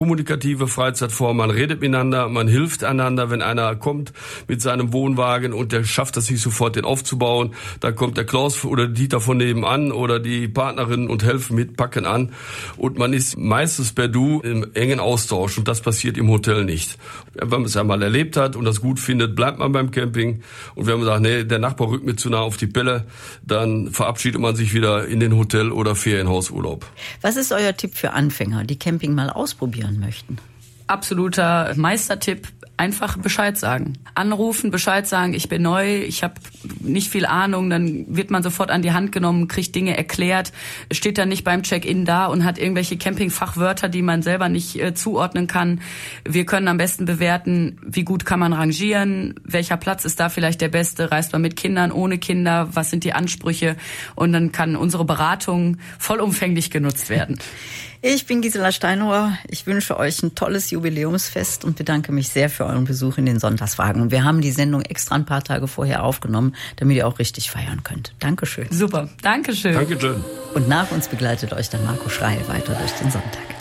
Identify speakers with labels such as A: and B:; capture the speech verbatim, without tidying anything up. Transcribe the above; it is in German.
A: kommunikative Freizeitform, man redet miteinander, man hilft einander, wenn einer kommt mit seinem Wohnwagen und der schafft es nicht sofort, den aufzubauen, dann kommt der Klaus oder Dieter von nebenan oder die Partnerin und helfen mit, packen an und man ist meistens per Du im engen Austausch und das passiert im Hotel nicht. Wenn man es einmal erlebt hat und das gut findet, bleibt man beim Camping und wenn man sagt, nee, der Nachbar rückt mir zu nah auf die Pelle, dann verabschiedet man sich wieder in den Hotel- oder Ferienhausurlaub.
B: Was ist euer Tipp für Anfänger, die Camping mal ausprobieren möchten?
C: Absoluter Meistertipp, einfach Bescheid sagen. Anrufen, Bescheid sagen, ich bin neu, ich habe nicht viel Ahnung, dann wird man sofort an die Hand genommen, kriegt Dinge erklärt, steht dann nicht beim Check-in da und hat irgendwelche Campingfachwörter, die man selber nicht äh, zuordnen kann. Wir können am besten bewerten, wie gut kann man rangieren, welcher Platz ist da vielleicht der beste, reist man mit Kindern, ohne Kinder, was sind die Ansprüche und dann kann unsere Beratung vollumfänglich genutzt werden.
B: Ich bin Gisela Steinauer. Ich wünsche euch ein tolles Jubiläumsfest und bedanke mich sehr für euren Besuch in den Sonntagswagen. Und wir haben die Sendung extra ein paar Tage vorher aufgenommen, damit ihr auch richtig feiern könnt. Dankeschön.
C: Super, Dankeschön.
A: Dankeschön.
B: Und nach uns begleitet euch dann Marco Schreil weiter durch den Sonntag.